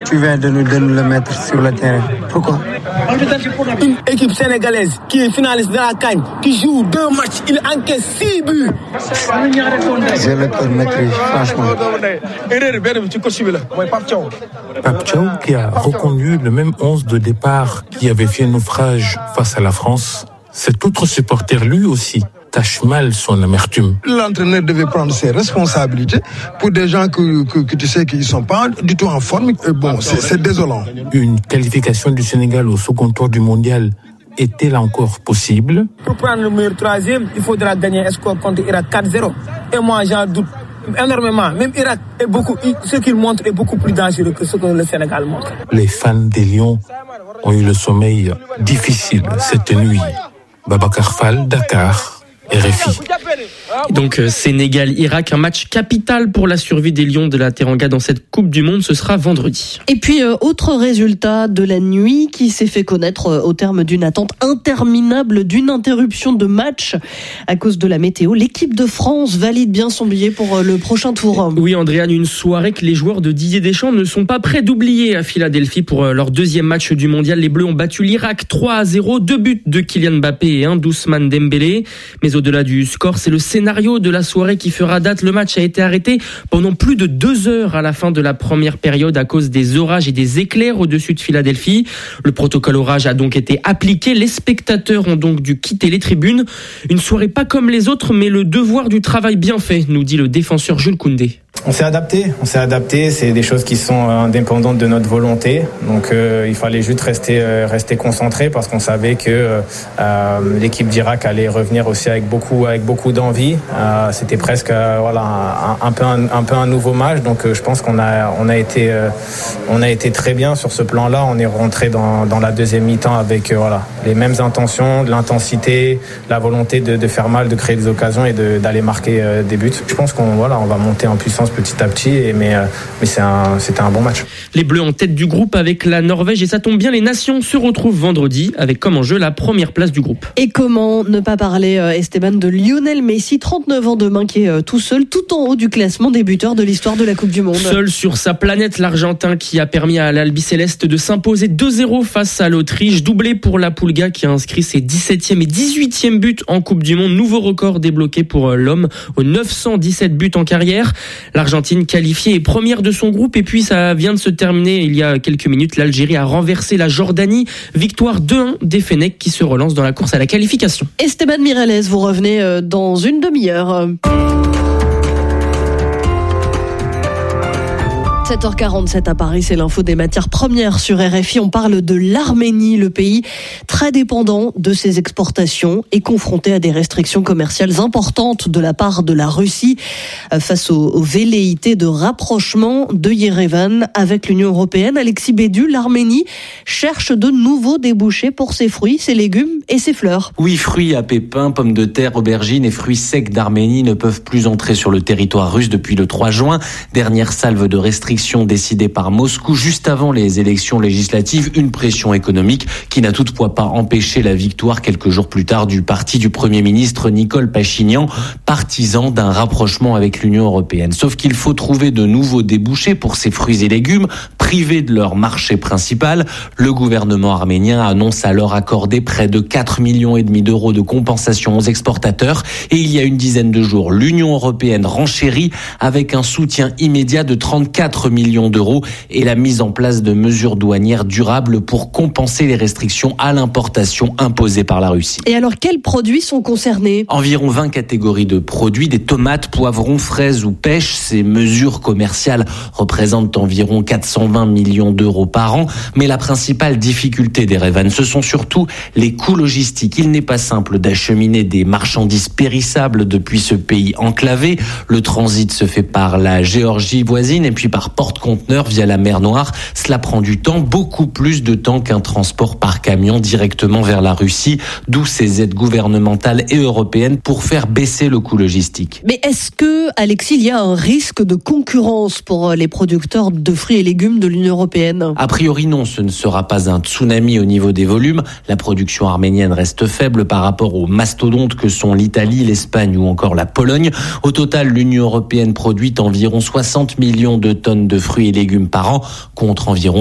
tu viens de nous le mettre sur le terrain. Pourquoi? Une équipe sénégalaise qui est finaliste de la CAN, qui joue 2 matchs, il encaisse 6 buts. J'ai le cœur maîtrisé, franchement. Pape Thiaw, qui a reconnu le même 11 de départ qui avait fait naufrage face à la France, cet autre supporter, lui aussi, tâche mal son amertume. L'entraîneur devait prendre ses responsabilités pour des gens que tu sais qu'ils ne sont pas du tout en forme. Bon, c'est désolant. Une qualification du Sénégal au second tour du mondial est-elle encore possible? Pour prendre le meilleur troisième, il faudra gagner un score contre Irak 4-0. Et moi, j'en doute énormément. Même Irak, ce qu'il montre est beaucoup plus dangereux que ce que le Sénégal montre. Les fans des Lions ont eu le sommeil difficile cette nuit. Babacar Fall, Dakar. RFI. Donc Sénégal-Irak, un match capital pour la survie des Lions de la Teranga dans cette Coupe du Monde, ce sera vendredi. Et puis autre résultat de la nuit qui s'est fait connaître au terme d'une attente interminable, d'une interruption de match à cause de la météo. L'équipe de France valide bien son billet pour le prochain tour. Oui, Andréane, une soirée que les joueurs de Didier Deschamps ne sont pas prêts d'oublier à Philadelphie pour leur deuxième match du mondial. Les Bleus ont battu l'Irak 3-0, 2 buts de Kylian Mbappé et un d'Ousmane Dembélé. Mais au-delà du score, c'est le scénario de la soirée qui fera date. Le match a été arrêté pendant plus de 2 heures à la fin de la première période à cause des orages et des éclairs au-dessus de Philadelphie. Le protocole orage a donc été appliqué. Les spectateurs ont donc dû quitter les tribunes. Une soirée pas comme les autres, mais le devoir du travail bien fait, nous dit le défenseur Jules Koundé. On s'est adapté, c'est des choses qui sont indépendantes de notre volonté. Donc il fallait juste rester concentré parce qu'on savait que l'équipe d'Irak allait revenir aussi avec beaucoup d'envie. C'était presque un peu un nouveau match. Donc je pense qu'on a été très bien sur ce plan-là. On est rentré dans la deuxième mi-temps avec les mêmes intentions, de l'intensité, la volonté de faire mal, de créer des occasions et d'aller marquer des buts. Je pense qu'on va monter en puissance petit à petit, mais c'était un bon match. Les Bleus en tête du groupe avec la Norvège, et ça tombe bien, les nations se retrouvent vendredi avec comme enjeu la première place du groupe. Et comment ne pas parler, Esteban, de Lionel Messi, 39 ans demain, qui est tout seul, tout en haut du classement des buteurs de l'histoire de la Coupe du Monde. Seul sur sa planète, l'Argentin qui a permis à l'Albiceleste de s'imposer 2-0 face à l'Autriche, doublé pour la Pulga qui a inscrit ses 17e et 18e buts en Coupe du Monde, nouveau record débloqué pour l'homme aux 917 buts en carrière. L'Argentine qualifiée est première de son groupe, et puis ça vient de se terminer il y a quelques minutes. L'Algérie a renversé la Jordanie. Victoire 2-1 des Fennecs qui se relance dans la course à la qualification. Esteban Mireles, vous revenez dans une demi-heure. 7h47 à Paris, c'est l'info des matières premières sur RFI. On parle de l'Arménie, le pays très dépendant de ses exportations et confronté à des restrictions commerciales importantes de la part de la Russie face aux velléités de rapprochement de Yerevan avec l'Union européenne. Alexis Bédu, l'Arménie cherche de nouveaux débouchés pour ses fruits, ses légumes et ses fleurs. Oui, fruits à pépins, pommes de terre, aubergines et fruits secs d'Arménie ne peuvent plus entrer sur le territoire russe depuis le 3 juin. Dernière salve de restrictions décidée par Moscou juste avant les élections législatives, une pression économique qui n'a toutefois pas empêché la victoire quelques jours plus tard du parti du Premier ministre Nicole Pachinian, partisan d'un rapprochement avec l'Union européenne. Sauf qu'il faut trouver de nouveaux débouchés pour ces fruits et légumes, privés de leur marché principal. Le gouvernement arménien annonce alors accorder près de 4,5 millions d'euros de compensation aux exportateurs. Et il y a une dizaine de jours, l'Union européenne renchérit avec un soutien immédiat de 34 millions d'euros et la mise en place de mesures douanières durables pour compenser les restrictions à l'importation imposées par la Russie. Et alors, quels produits sont concernés ? Environ 20 catégories de produits, des tomates, poivrons, fraises ou pêches. Ces mesures commerciales représentent environ 420 millions d'euros par an. Mais la principale difficulté d'Erevan, ce sont surtout les coûts logistiques. Il n'est pas simple d'acheminer des marchandises périssables depuis ce pays enclavé. Le transit se fait par la Géorgie voisine et puis par porte-conteneurs via la mer Noire. Cela prend du temps, beaucoup plus de temps qu'un transport par camion directement vers la Russie, d'où ces aides gouvernementales et européennes pour faire baisser le coût logistique. Mais est-ce que, Alexis, il y a un risque de concurrence pour les producteurs de fruits et légumes de l'Union européenne ? A priori non, ce ne sera pas un tsunami au niveau des volumes. La production arménienne reste faible par rapport aux mastodontes que sont l'Italie, l'Espagne ou encore la Pologne. Au total, l'Union européenne produit environ 60 millions de tonnes de fruits et légumes par an, contre environ